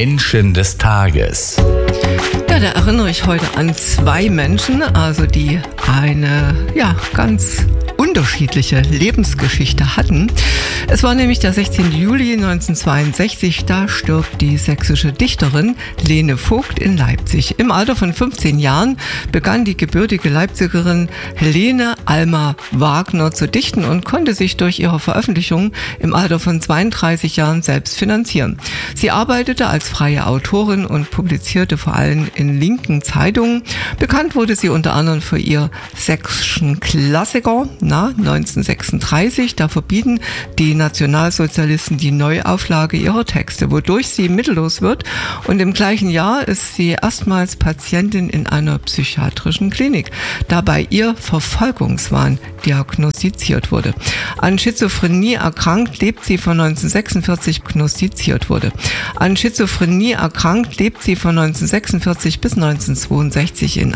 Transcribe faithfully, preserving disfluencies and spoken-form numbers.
Menschen des Tages. Ja, da erinnere ich heute an zwei Menschen, also die eine ja ganz unterschiedliche Lebensgeschichte hatten. Es war nämlich der sechzehnten Juli neunzehnhundertzweiundsechzig, da stirbt die sächsische Dichterin Lene Vogt in Leipzig. Im Alter von fünfzehn Jahren begann die gebürtige Leipzigerin Helene Alma Wagner zu dichten und konnte sich durch ihre Veröffentlichungen im Alter von zweiunddreißig Jahren selbst finanzieren. Sie arbeitete als freie Autorin und publizierte vor allem in linken Zeitungen. Bekannt wurde sie unter anderem für ihr sächsischen Klassiker, na, neunzehnhundertsechsunddreißig, da verbieten die Nationalsozialisten die Neuauflage ihrer Texte, wodurch sie mittellos wird, und im gleichen Jahr ist sie erstmals Patientin in einer psychiatrischen Klinik, da bei ihr Verfolgungswahn diagnostiziert wurde. An Schizophrenie erkrankt lebt sie von neunzehnhundertsechsundvierzig diagnostiziert wurde. An Schizophrenie erkrankt lebt sie von neunzehnhundertsechsundvierzig bis neunzehnhundertzweiundsechzig in